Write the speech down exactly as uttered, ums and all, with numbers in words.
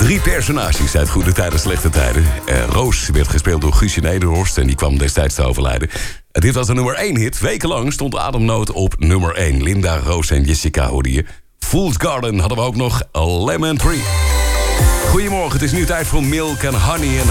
Drie personages uit Goede Tijden, Slechte Tijden. Uh, Roos werd gespeeld door Guusje Nederhorst en die kwam destijds te overlijden. Uh, dit was een nummer één hit. Wekenlang stond Ademnood op nummer één. Linda, Roos en Jessica hoorde je. Fool's Garden hadden we ook nog. Lemon Tree. Goedemorgen, het is nu tijd voor Milk and Honey. En